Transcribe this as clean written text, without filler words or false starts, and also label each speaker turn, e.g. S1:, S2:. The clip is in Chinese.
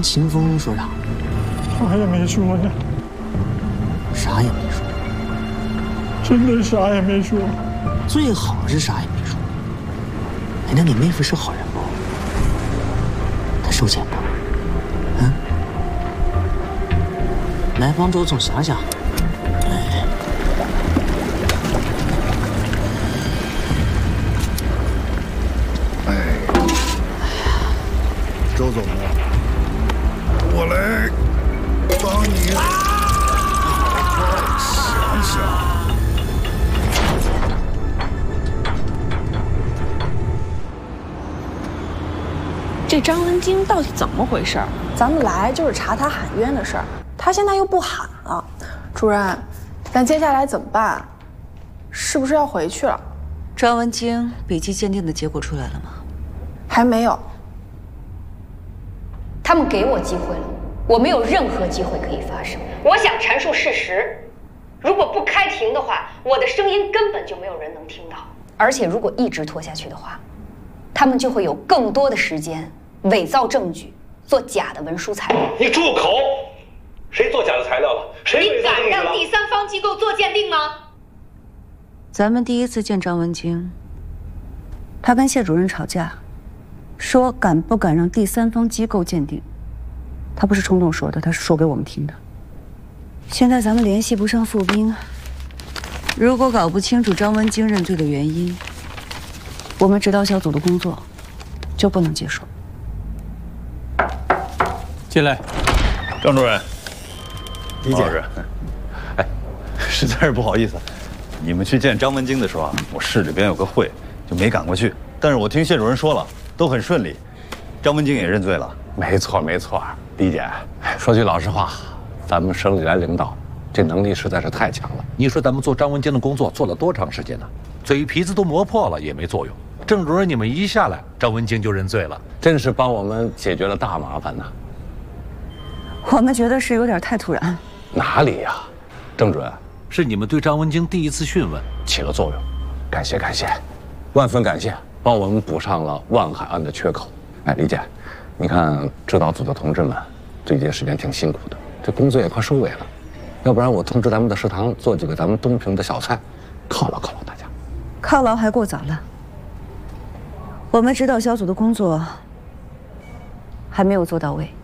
S1: 跟秦风说啥？
S2: 啥也没说呀，
S1: 啥也没说，
S2: 真的啥也没说。
S1: 最好是啥也没说。哎，那你妹夫是好人不？他收钱不？嗯？来帮周总想想。
S3: 周总啊，我来帮你好好想想。
S4: 这张文京到底怎么回事？
S5: 咱们来就是查他喊冤的事儿，他现在又不喊了。主任，那接下来怎么办？是不是要回去了？
S6: 张文京笔迹鉴定的结果出来了吗？
S5: 还没有。
S7: 他们给我机会了，我没有任何机会可以发声。我想阐述事实，如果不开庭的话，我的声音根本就没有人能听到。而且如果一直拖下去的话，他们就会有更多的时间伪造证据，做假的文书材料。
S8: 你住口！谁做假的材料了？谁伪造证据了？
S7: 你敢让第三方机构做鉴定吗？
S6: 咱们第一次见张文京，他跟谢主任吵架，说敢不敢让第三方机构鉴定。他不是冲动说的，他是说给我们听的。现在咱们联系不上傅斌，如果搞不清楚张文京认罪的原因，我们指导小组的工作就不能结束。
S9: 进来，
S10: 张主任，
S3: 李姐，
S10: 哎，实在是不好意思，你们去见张文京的时候啊，我市里边有个会，就没赶过去。但是我听谢主任说了，都很顺利，张文京也认罪了。
S9: 没错没错，李姐，说句老实话，咱们省里来领导，这能力实在是太强了。你说咱们做张文京的工作做了多长时间呢？嘴皮子都磨破了也没作用。郑主任，你们一下来，张文京就认罪了，真是帮我们解决了大麻烦呐。
S6: 我们觉得是有点太突然。
S9: 哪里呀，郑主任，是你们对张文京第一次讯问起了作用，感谢感谢，万分感谢，帮我们补上了万海案的缺口。哎，李姐，你看指导组的同志们最近时间挺辛苦的，这工作也快收尾了，要不然我通知咱们的食堂做几个咱们东平的小菜，犒劳犒劳大家。
S6: 犒劳还过早了，我们指导小组的工作还没有做到位。